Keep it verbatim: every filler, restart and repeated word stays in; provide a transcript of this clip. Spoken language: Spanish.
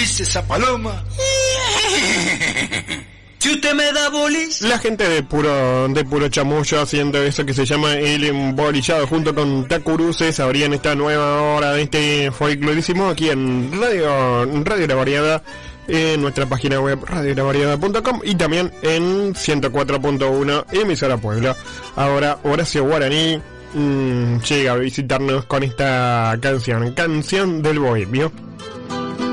dice esa paloma? Si usted me da bolis. La gente de puro de puro chamullo haciendo eso que se llama el embolillado junto con Tacuruces abrían esta nueva hora de este folclorísimo aquí en Radio Radio La Variedad, en nuestra página web radio la variedad punto com y también en ciento cuatro punto uno emisora Puebla. Ahora Horacio Guaraní mmm, llega a visitarnos con esta canción, Canción del Bohemio.